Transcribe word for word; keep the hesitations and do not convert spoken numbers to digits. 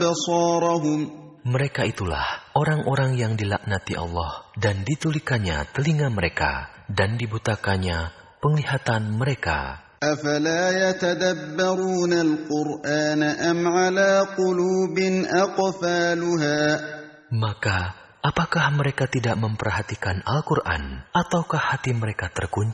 أبصارهم Mereka itulah orang-orang yang dilaknati Allah dan ditulikannya telinga mereka dan dibutakannya penglihatan mereka. أفلا يتدبرون القرآن أم على قلوب أقفالها Maka, apakah mereka tidak memperhatikan Al-Quran, ataukah hati mereka terkunci?